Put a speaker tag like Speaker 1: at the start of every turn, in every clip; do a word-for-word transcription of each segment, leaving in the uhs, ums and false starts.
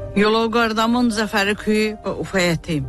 Speaker 1: Yologardamın zaferi kuyu ve ufayeti.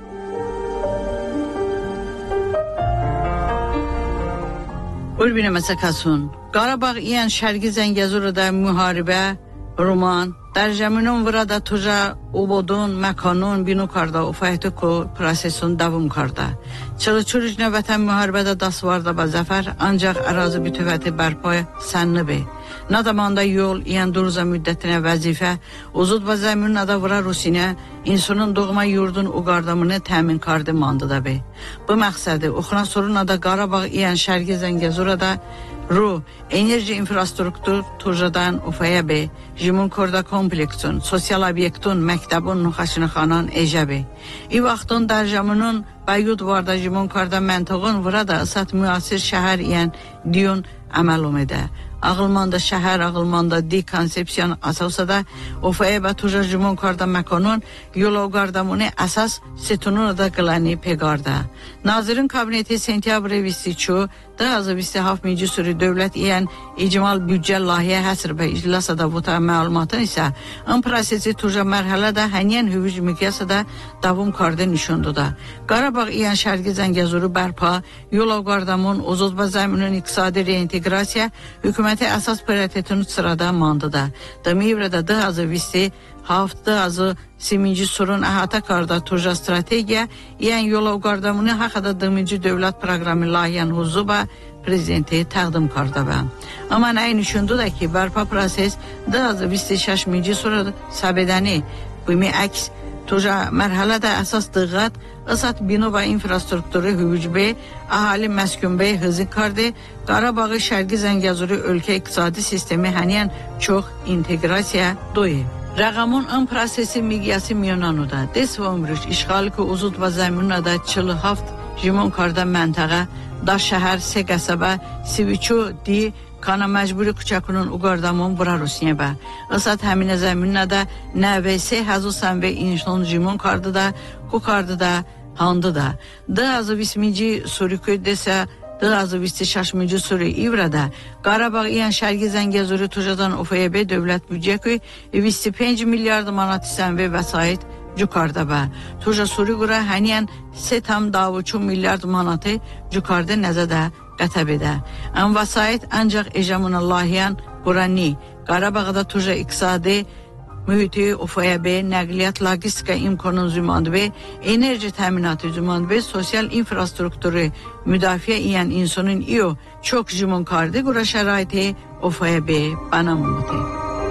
Speaker 1: Urbine mesakasun. Qarabağ iyan Şərqi Zəngəzurda müharibə, roman, Dərcəminin burada tuja ubodun, məkanun, binu karda, ufayeti ku prosesun davum karda. Çılıçırıc növətən müharibədə dasvarda ba zəfər, ancaq ərazi bütüvəti bərpa sənni be. Nadamanda yol, iyan duruza müddətinə vəzifə, uzud və zəmin nada vura Rusinə, insanın doğma yurdun uqardamını təmin kardı mandıda be. Bu məqsədi, uxuna soruna da Qarabağ iyan Şərqi Zəngəzurda Ru, enerji infrastruktur tujadan ufaya be, jimun korda kompleksun, sosyal obyektun, məktəbun, nuxaşını xanan ecə be. İ vaxtın dərcəminin bayud varda jimun korda məntəğın burada ısat müasir şəhər iyan diyun əməl umedə. Ağılmanda şəhər, ağılmanda di konsepsiyon asasada ufaya və tuja jimun korda məkanun yolu qardamını əsas sütununu da qılani pegarda. Nazirin kabineti sentyabr visti çu, da azı visti haf minci sürü dövlət iyan icmal büdcə lahiyə həsr və iclasada vuta məlumatın isə ön prosesi tuja mərhələdə həniyən hüvüc miqyasada davum kardı nişundu da. Qarabağ iyan Şərqi Zəngəzuru bərpa, yolu qardamın uzuzba zəminin iqtisadi reintegrasiya hüküməti əsas prioritetini sırada mandıda. Demivrədə da azı visti hafta azı siminci sorun əhatə karda tuja strategiya iyan yolu qardamını haqqada demici dövlət proqramı lahiyyən huzuba prezidenti təqdim karda bə. Amma nəyin düşündü də ki, bərpa proses da azı visti şəşminci sonra səbədəni bimi əks tuja mərhələdə əsas dığat, ısat bino və infrastrukturu hüvücbə, əhali məskünbə hızı kardı, Qarabağı Şərqi Zəngəzuru ölkə iqtisadi sistemi həniyən çox inteqrasiya doyu. Rəqamın ön prosesi miqyası miyonanuda, des və ömrüş, işğalı ki uzud və zəminada çılı haft jimon karda məntəqə, daş şəhər, se qəsəbə, siviçu, di, kana məcburi kuçakunun uqardamın bura Rusiya bə. Isat həminə zəminə də nəvəsi həzusən və inşon jimon kardı da, ku kardı da, handı da. Da azı vismici surikü desə, da azı visti şaşmıcı suri İvrədə, Qarabağ iyan Şərqi Zəngəzuru tujadan ufaya bə dövlət büdcəkü, visti beş milyard manat isən və vəsait cukarda bə. Tuja suri qura həniyən se tam davuçu milyard manatı cukarda nəzədə qətəbədə. Ən vəsait ancaq ecamına lahiyan qurani, Qarabağda tuja iqtisadi mühiti ufaya bə, nəqliyyat, logistika imkanın zümandı bə, enerji təminatı zümandı bə, sosial infrastrukturu müdafiə iyan insanın iyo çox jimun kardı qura şəraiti ufaya bə, bana mümüti.